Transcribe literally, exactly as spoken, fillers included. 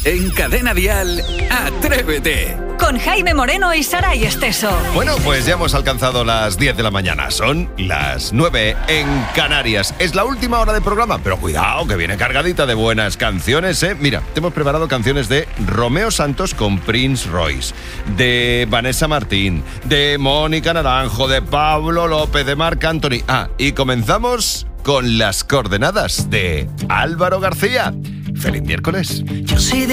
En Cadena Dial, Atrévete. Con Jaime Moreno y Saray Esteso. Bueno, pues ya hemos alcanzado las diez de la mañana. Son las nueve en Canarias. Es la última hora de programa, pero cuidado, que viene cargadita de buenas canciones, ¿eh? Mira, te hemos preparado canciones de Romeo Santos con Prince Royce, de Vanessa Martín, de Mónica Naranjo, de Pablo López, de Marc Anthony. Ah, y comenzamos con las coordenadas de Álvaro García. ¡Feliz miércoles! Yo soy de